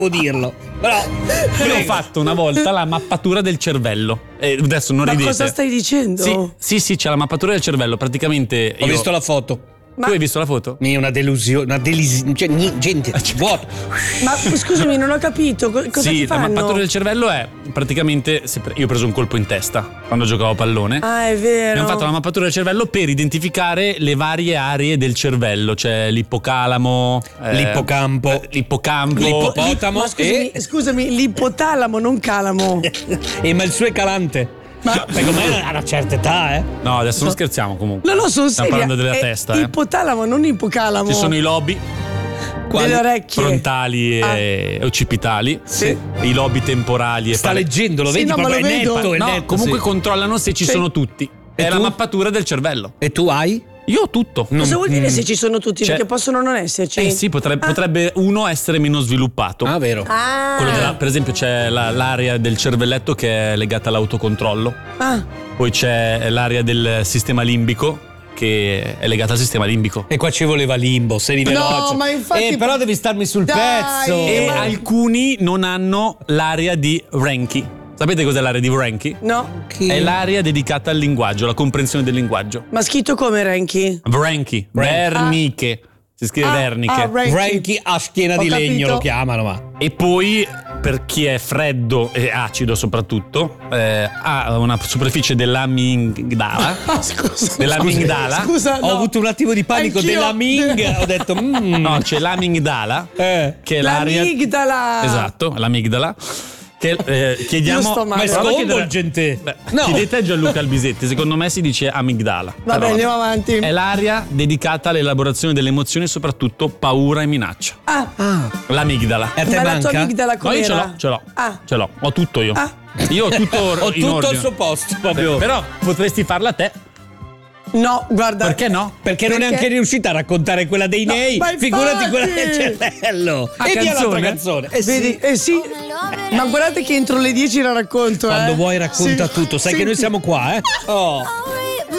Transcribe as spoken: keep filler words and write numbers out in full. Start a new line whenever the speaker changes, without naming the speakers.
dirlo. Però
io ho fatto una volta la mappatura del cervello. E adesso non
Ma
ridete.
cosa stai dicendo?
Sì, sì, sì, c'è la mappatura del cervello. Praticamente.
Ho
io...
visto la foto.
Ma...
Tu hai visto la foto?
Mi è una delusione, una delisione, cioè, gente, vuoto.
Ma scusami, non ho capito. Co- cosa
sì,
ti fanno?
la mappatura del cervello è praticamente. Io ho preso un colpo in testa quando giocavo a pallone.
Ah, è vero.
Mi hanno fatto la mappatura del cervello per identificare le varie aree del cervello, cioè l'ippocalamo, eh,
l'ippocampo,
eh, l'ippocampo,
l'ippopotamo.
Ma scusami,
e...
scusami, l'ipotalamo, non calamo.
e ma il suo è calante. Ma secondo me ha una certa età, eh?
No, adesso non scherziamo comunque.
No, no, sono
Stiamo
seria.
parlando della
È
testa, eh.
Ipotalamo, non ipocalamo.
Ci sono i lobi.
Delle orecchie.
Frontali e
Ah.
occipitali.
Sì.
I lobi temporali. E
Sta
pare-
leggendo, lo
Sì,
vedi
no, ma
proprio,
lo
è
vedo.
netto, è
No,
netto,
comunque
sì.
controllano se ci
Sì.
sono tutti.
E
È la
tu?
mappatura del cervello.
E tu hai?
Io ho tutto.
Cosa vuol dire se ci sono tutti?
Cioè-
Perché possono non esserci?
Eh sì, potrebbe, potrebbe uno essere meno sviluppato.
Ah, vero.
Ah.
Quello della- per esempio c'è la- l'area del cervelletto che è legata all'autocontrollo.
Ah.
Poi c'è l'area del sistema limbico che è legata al sistema limbico.
E qua ci voleva limbo, sei
No,
veloce.
ma infatti-
Eh, però devi starmi sul
Dai!
pezzo.
E
ma-
alcuni non hanno l'area di Ranky. Sapete cos'è l'area di Ranky?
No.
È l'area dedicata al linguaggio, alla comprensione del linguaggio.
Ma scritto come Ranky?
Vranky, Verniche. Si scrive
Ah,
Verniche.
ah, Ranky.
Frankie a schiena
Ho
di legno
capito.
lo chiamano, ma.
E poi, per chi è freddo e acido soprattutto, eh, ha una superficie dell'amigdala.
Ah, scusa.
Dell'amigdala.
Scusa, no.
Ho avuto un attimo di panico
Anch'io.
della Ming, ho detto mm.
No, c'è l'amigdala,
Eh.
che è l'area.
L'amigdala.
Esatto, l'amigdala. Che eh, chiediamo.
Io sto male.
Ma è
Prova a chiedere-
sconvolgente.
Beh,
No.
Chiedete a Gianluca Albisetti, secondo me si dice amigdala.
Vabbè,
Però
andiamo avanti.
È l'area dedicata all'elaborazione delle emozioni, soprattutto paura e minaccia.
Ah,
L'amigdala.
E a te
ma la tua
manca?
amigdala
No,
com'era?
io ce l'ho, ce l'ho.
Ah.
Ce l'ho, ho tutto io.
Ah.
Io ho tutto
Ho
in
tutto
ordine.
al suo posto, proprio.
Però potresti farla te.
No, guarda.
Perché no?
Perché non è
Perché-
anche riuscita a raccontare quella dei
No,
nei,
ma infatti!
figurati quella del cervello.
A
e via l'altra
canzone?
canzone. Eh sì.
Vedi? Eh sì. Ma guardate che entro le dieci la racconto.
Quando
eh.
vuoi racconta
Sì.
tutto, sai
Sì.
che noi siamo qua, eh? Oh.